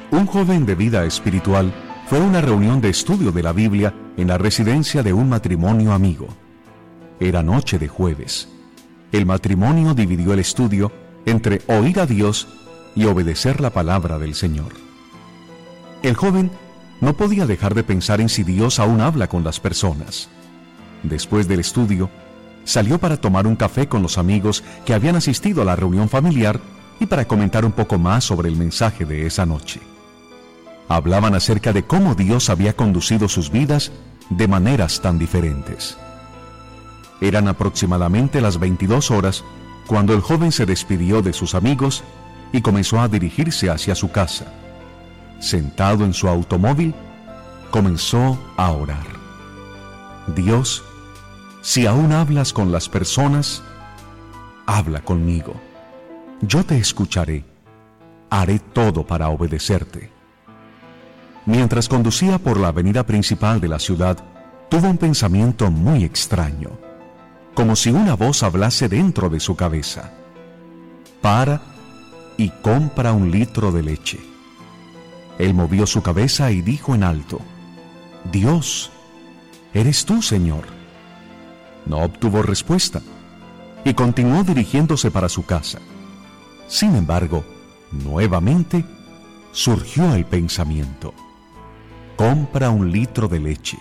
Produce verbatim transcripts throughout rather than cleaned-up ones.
Un joven de vida espiritual fue a una reunión de estudio de la Biblia en la residencia de un matrimonio amigo. Era noche de jueves. El matrimonio dividió el estudio entre oír a Dios y obedecer la palabra del Señor. El joven no podía dejar de pensar en si Dios aún habla con las personas. Después del estudio, salió para tomar un café con los amigos que habían asistido a la reunión familiar y para comentar un poco más sobre el mensaje de esa noche. Hablaban acerca de cómo Dios había conducido sus vidas de maneras tan diferentes. Eran aproximadamente las veintidós horas cuando el joven se despidió de sus amigos y comenzó a dirigirse hacia su casa. Sentado en su automóvil, comenzó a orar. Dios, si aún hablas con las personas, habla conmigo. Yo te escucharé. Haré todo para obedecerte. Mientras conducía por la avenida principal de la ciudad, tuvo un pensamiento muy extraño, como si una voz hablase dentro de su cabeza. Para y compra un litro de leche. Él movió su cabeza y dijo en alto: Dios, ¿eres tú, Señor? No obtuvo respuesta y continuó dirigiéndose para su casa. Sin embargo, nuevamente surgió el pensamiento: compra un litro de leche.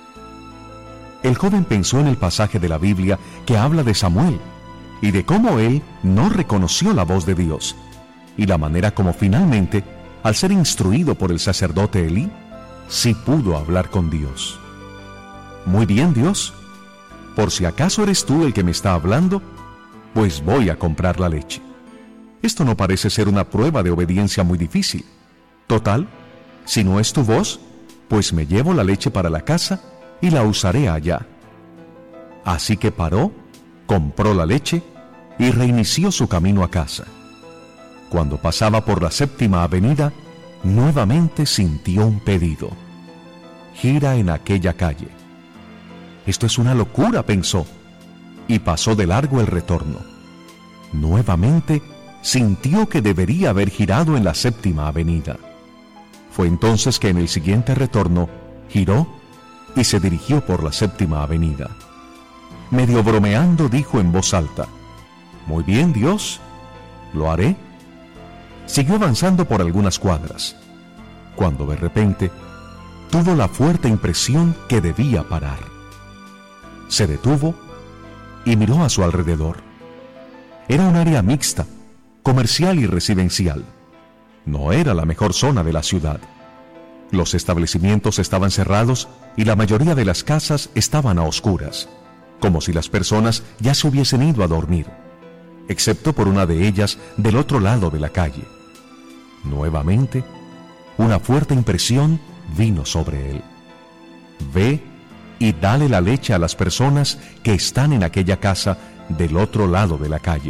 El joven pensó en el pasaje de la Biblia que habla de Samuel y de cómo él no reconoció la voz de Dios, y la manera como finalmente, al ser instruido por el sacerdote Elí, sí pudo hablar con Dios. Muy bien, Dios, por si acaso eres tú el que me está hablando, pues voy a comprar la leche. Esto no parece ser una prueba de obediencia muy difícil. Total, si no es tu voz, pues me llevo la leche para la casa y la usaré allá. Así que paró, compró la leche y reinició su camino a casa. Cuando pasaba por la séptima avenida, nuevamente sintió un pedido: gira en aquella calle. Esto es una locura, pensó, y pasó de largo el retorno. Nuevamente sintió que debería haber girado en la séptima avenida. Fue entonces que en el siguiente retorno giró y se dirigió por la séptima avenida. Medio bromeando dijo en voz alta: muy bien, Dios, lo haré. Siguió avanzando por algunas cuadras, cuando de repente tuvo la fuerte impresión que debía parar. Se detuvo y miró a su alrededor. Era un área mixta, comercial y residencial. No era la mejor zona de la ciudad. Los establecimientos estaban cerrados y la mayoría de las casas estaban a oscuras, como si las personas ya se hubiesen ido a dormir, excepto por una de ellas del otro lado de la calle. Nuevamente, una fuerte impresión vino sobre él. Ve y dale la leche a las personas que están en aquella casa del otro lado de la calle.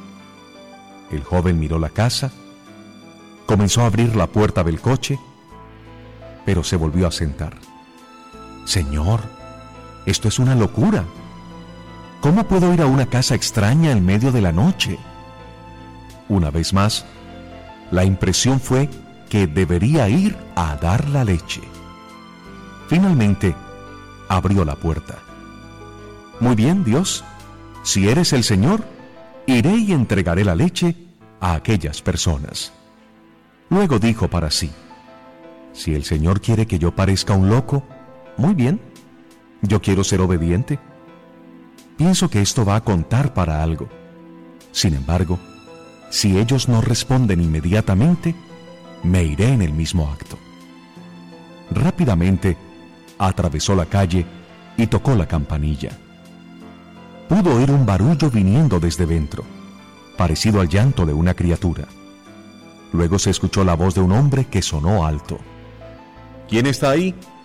El joven miró la casa, comenzó a abrir la puerta del coche, pero se volvió a sentar. Señor, esto es una locura. ¿Cómo puedo ir a una casa extraña en medio de la noche? Una vez más, la impresión fue que debería ir a dar la leche. Finalmente, abrió la puerta. Muy bien, Dios, si eres el Señor, iré y entregaré la leche a aquellas personas. Luego dijo para sí: si el Señor quiere que yo parezca un loco, muy bien, yo quiero ser obediente. Pienso que esto va a contar para algo. Sin embargo, si ellos no responden inmediatamente, me iré en el mismo acto. Rápidamente atravesó la calle y tocó la campanilla. Pudo oír un barullo viniendo desde dentro, parecido al llanto de una criatura. Luego se escuchó la voz de un hombre que sonó alto: ¿quién está ahí?